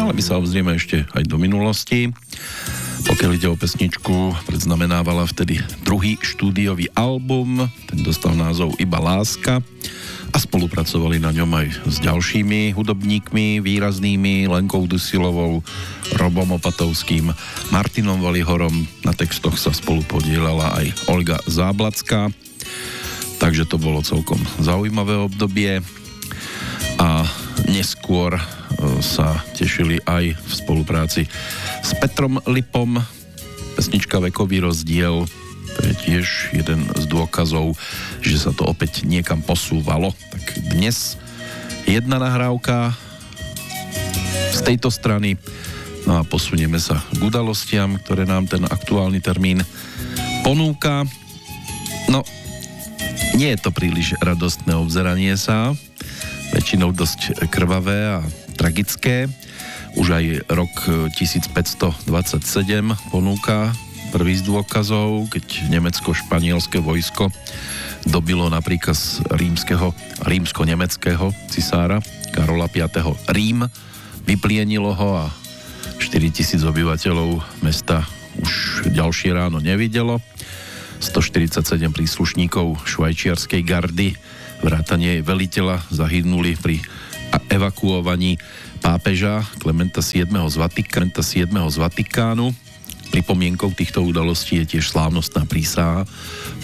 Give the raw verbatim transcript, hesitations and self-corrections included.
ale my sa obzrieme ešte aj do minulosti. Pokiaľ ide o pesničku, predznamenávala vtedy druhý štúdiový album, ten dostal názov Iba láska a spolupracovali na ňom aj s ďalšími hudobníkmi výraznými, Lenkou Dusilovou, Robom Opatovským, Martinom Valihorom. Na textoch sa spolu podielala aj Olga Záblacká, takže to bolo celkom zaujímavé obdobie a neskôr sa tešili aj v spolupráci s Petrom Lipom. Pesnička Vekový rozdiel, to je tiež jeden z dôkazov, že sa to opäť niekam posúvalo. Tak dnes jedna nahrávka z tejto strany, no a posunieme sa k udalostiam, ktoré nám ten aktuálny termín ponúka. No, nie je to príliš radostné obzeranie sa, väčšinou dosť krvavé a tragické. Už aj rok tisícpäťstodvadsaťsedem ponúka prvý z dôkazov, keď nemecko-španielské vojsko dobilo na príkaz rímskeho, rímsko-nemeckého cisára Karola piateho Rím, vyplienilo ho a štyritisíc obyvateľov mesta už ďalšie ráno nevidelo. stoštyridsaťsedem príslušníkov švajčiarskej gardy vrátane veliteľa zahynuli pri evakuovaní pápeža Klementa siedmeho z Vatika- siedmeho z Vatikánu. Pripomienkou týchto udalostí je tiež slávnostná prísaha